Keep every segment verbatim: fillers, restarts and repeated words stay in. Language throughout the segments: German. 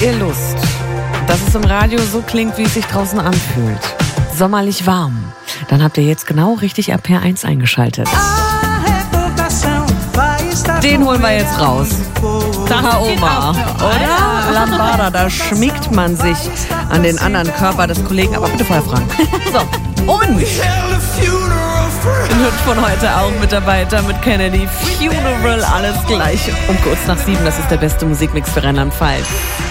Ihr Lust, dass es im Radio so klingt, wie es sich draußen anfühlt. Sommerlich warm. Dann habt ihr jetzt genau richtig R P R eins eingeschaltet. Den holen wir jetzt raus. Taha Omar, oder? Lambada, da schmiegt man sich an den anderen Körper des Kollegen. Aber bitte vorher fragen. So, und wird von heute auch mit dabei, damit Kennedy, Funeral, alles gleich um kurz nach sieben. Das ist der beste Musikmix für Rheinland-Pfalz.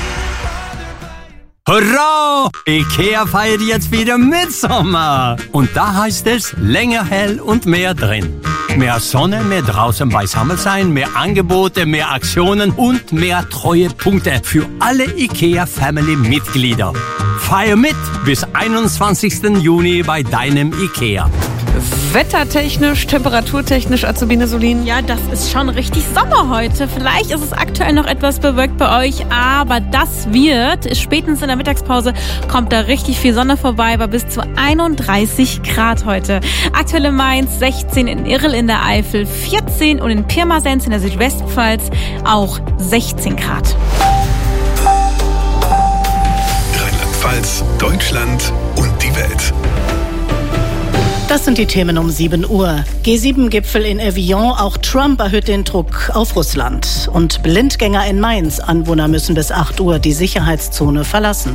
Hurra! Ikea feiert jetzt wieder Mitsommer. Und da heißt es länger hell und mehr drin. Mehr Sonne, mehr draußen beisammen sein, mehr Angebote, mehr Aktionen und mehr Treuepunkte für alle Ikea-Family-Mitglieder. Feier mit bis einundzwanzigsten Juni bei deinem Ikea. Wettertechnisch, temperaturtechnisch, Azubine Solin? Ja, das ist schon richtig Sommer heute. Vielleicht ist es aktuell noch etwas bewölkt bei euch, aber das wird, spätestens in der Mittagspause kommt da richtig viel Sonne vorbei, bei bis zu einunddreißig Grad heute. Aktuell in Mainz sechzehn, in Irl in der Eifel vierzehn und in Pirmasens in der Südwestpfalz auch sechzehn Grad. Rheinland-Pfalz, Deutschland und die Welt. Das sind die Themen um sieben Uhr. G sieben Gipfel in Evian, auch Trump erhöht den Druck auf Russland. Und Blindgänger in Mainz, Anwohner müssen bis acht Uhr die Sicherheitszone verlassen.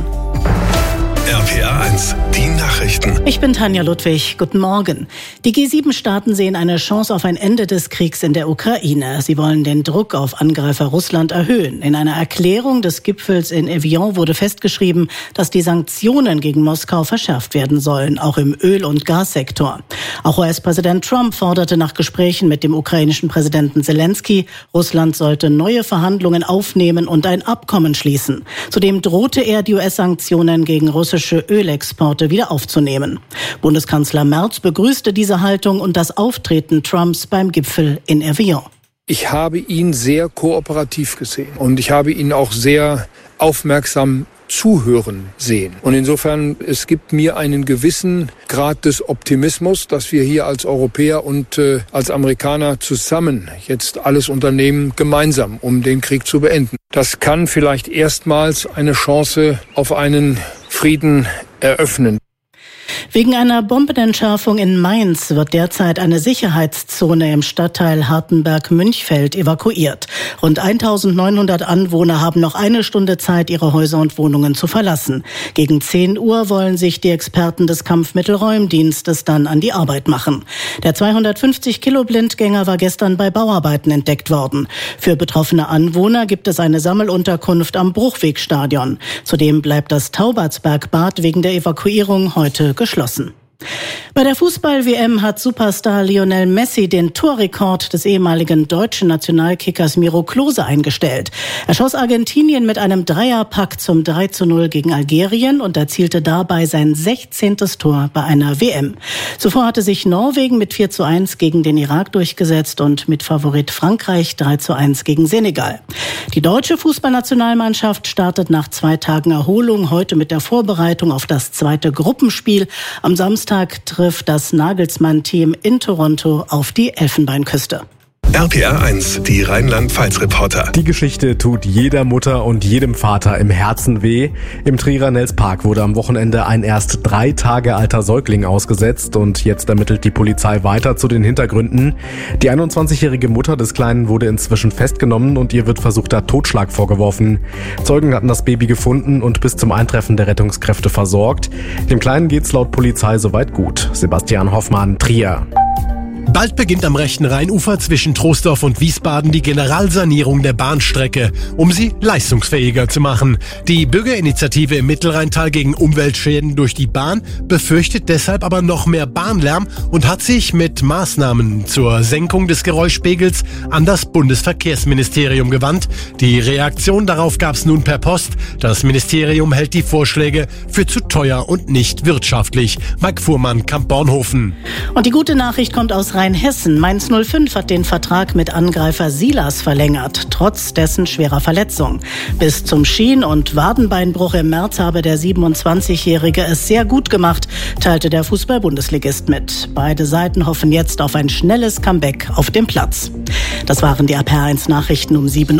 R P R eins, die Nachrichten. Ich bin Tanja Ludwig. Guten Morgen. Die G sieben Staaten sehen eine Chance auf ein Ende des Kriegs in der Ukraine. Sie wollen den Druck auf Angreifer Russland erhöhen. In einer Erklärung des Gipfels in Evian wurde festgeschrieben, dass die Sanktionen gegen Moskau verschärft werden sollen, auch im Öl- und Gassektor. Auch U S-Präsident Trump forderte nach Gesprächen mit dem ukrainischen Präsidenten Zelensky, Russland sollte neue Verhandlungen aufnehmen und ein Abkommen schließen. Zudem drohte er, die U S-Sanktionen gegen russische Ölexporte wieder aufzunehmen. Bundeskanzler Merz begrüßte diese Haltung und das Auftreten Trumps beim Gipfel in Evian. Ich habe ihn sehr kooperativ gesehen und ich habe ihn auch sehr aufmerksam zuhören sehen. Und insofern, es gibt mir einen gewissen Grad des Optimismus, dass wir hier als Europäer und äh, als Amerikaner zusammen jetzt alles unternehmen, gemeinsam, um den Krieg zu beenden. Das kann vielleicht erstmals eine Chance auf einen Frieden eröffnen. Wegen einer Bombenentschärfung in Mainz wird derzeit eine Sicherheitszone im Stadtteil Hartenberg-Münchfeld evakuiert. Rund eintausendneunhundert Anwohner haben noch eine Stunde Zeit, ihre Häuser und Wohnungen zu verlassen. Gegen zehn Uhr wollen sich die Experten des Kampfmittelräumdienstes dann an die Arbeit machen. Der zweihundertfünfzig Kilo Blindgänger war gestern bei Bauarbeiten entdeckt worden. Für betroffene Anwohner gibt es eine Sammelunterkunft am Bruchwegstadion. Zudem bleibt das Taubertsbergbad wegen der Evakuierung heute geschlossen. Bei der Fußball-W M hat Superstar Lionel Messi den Torrekord des ehemaligen deutschen Nationalkickers Miro Klose eingestellt. Er schoss Argentinien mit einem Dreierpack zum drei zu null gegen Algerien und erzielte dabei sein sechzehntes Tor bei einer W M. Zuvor hatte sich Norwegen mit vier zu eins gegen den Irak durchgesetzt und mit Favorit Frankreich drei zu eins gegen Senegal. Die deutsche Fußballnationalmannschaft startet nach zwei Tagen Erholung heute mit der Vorbereitung auf das zweite Gruppenspiel. Am Samstag trifft das Nagelsmann-Team in Toronto auf die Elfenbeinküste. R P R eins, die Rheinland-Pfalz-Reporter. Die Geschichte tut jeder Mutter und jedem Vater im Herzen weh. Im Trierer Nelspark wurde am Wochenende ein erst drei Tage alter Säugling ausgesetzt und jetzt ermittelt die Polizei weiter zu den Hintergründen. Die einundzwanzigjährige Mutter des Kleinen wurde inzwischen festgenommen und ihr wird versuchter Totschlag vorgeworfen. Zeugen hatten das Baby gefunden und bis zum Eintreffen der Rettungskräfte versorgt. Dem Kleinen geht's laut Polizei soweit gut. Sebastian Hoffmann, Trier. Bald beginnt am rechten Rheinufer zwischen Troisdorf und Wiesbaden die Generalsanierung der Bahnstrecke, um sie leistungsfähiger zu machen. Die Bürgerinitiative im Mittelrheintal gegen Umweltschäden durch die Bahn befürchtet deshalb aber noch mehr Bahnlärm und hat sich mit Maßnahmen zur Senkung des Geräuschpegels an das Bundesverkehrsministerium gewandt. Die Reaktion darauf gab es nun per Post. Das Ministerium hält die Vorschläge für zu teuer und nicht wirtschaftlich. Mike Fuhrmann, Kamp-Bornhofen. Und die gute Nachricht kommt aus Rheinhessen. Mainz null fünf hat den Vertrag mit Angreifer Silas verlängert, trotz dessen schwerer Verletzung. Bis zum Schien- und Wadenbeinbruch im März habe der siebenundzwanzigjährige es sehr gut gemacht, teilte der Fußball-Bundesligist mit. Beide Seiten hoffen jetzt auf ein schnelles Comeback auf dem Platz. Das waren die R P R eins Nachrichten um sieben Uhr.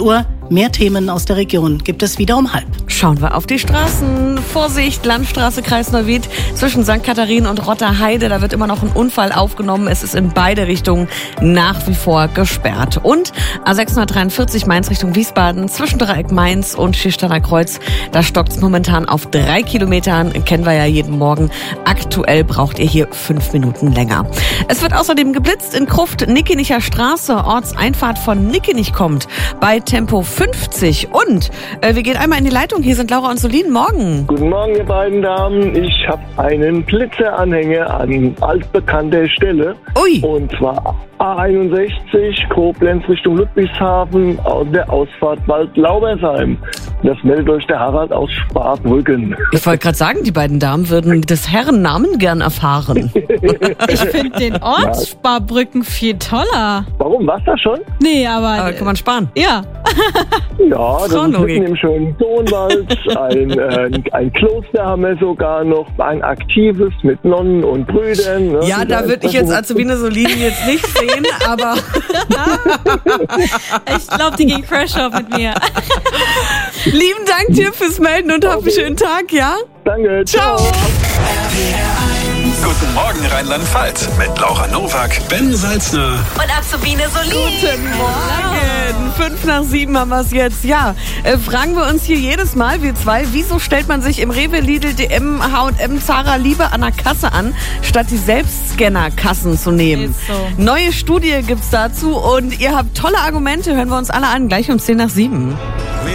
Mehr Themen aus der Region gibt es wieder um halb. Schauen wir auf die Straßen. Vorsicht, Landstraße, Kreis Neuwied zwischen Sankt Katharin und Rotterheide. Da wird immer noch ein Unfall aufgenommen. Es ist in beide Richtungen nach wie vor gesperrt. Und A sechshundertdreiundvierzig Mainz Richtung Wiesbaden zwischen Dreieck Mainz und Schiersteiner Kreuz. Da stockt es momentan auf drei Kilometern. Kennen wir ja jeden Morgen. Aktuell braucht ihr hier fünf Minuten länger. Es wird außerdem geblitzt in Kruft, Nickenicher Straße. Ortseinfahrt von Nickenich kommt bei Tempo fünfzig. Und äh, wir gehen einmal in die Leitung. Hier sind Laura und Solin. Morgen. Guten Morgen, ihr beiden Damen. Ich habe einen Blitzeranhänger an altbekannter Stelle. Ui. Und zwar A einundsechzig, Koblenz Richtung Ludwigshafen, aus der Ausfahrt Wald-Laubersheim. Das meldet euch der Harald aus Sparbrücken. Ich wollte gerade sagen, die beiden Damen würden des Herren Namen gern erfahren. Ich finde den Ort Sparbrücken viel toller. Warum? War's das schon? Nee, aber... Aber kann man sparen. Ja. Ja, das ist mitten im schönen Sohnwald. Ein, äh, ein Kloster haben wir sogar noch, ein aktives mit Nonnen und Brüdern. Ne? Ja, da würde ich jetzt Azubine Solin jetzt nicht sehen, aber... Ich glaube, die ging fresh auf mit mir. Lieben Dank dir fürs Melden und hab einen schönen Tag, ja? Danke, ciao. Ciao. Guten Morgen Rheinland-Pfalz mit Laura Nowak, Ben Salzner Und Azubine Solin. Guten Morgen. Fünf nach sieben haben wir es jetzt. Ja, äh, fragen wir uns hier jedes Mal, wir zwei, wieso stellt man sich im Rewe, Lidl, D M, H und M, Zara lieber an der Kasse an, statt die Selbstscanner-Kassen zu nehmen? Ist so. Neue Studie gibt's dazu und ihr habt tolle Argumente, hören wir uns alle an, gleich um zehn nach sieben.